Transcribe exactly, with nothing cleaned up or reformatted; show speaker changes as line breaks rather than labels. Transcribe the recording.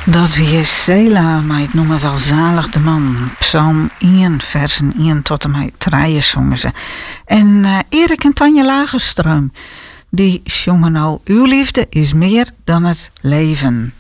Dat wie Sela, maar het noemen wel zalig de man. Psalm één, versen één tot en met drie zongen ze. En uh, Erik en Tanja Lagerström, die zongen nou: uw liefde is meer dan het leven.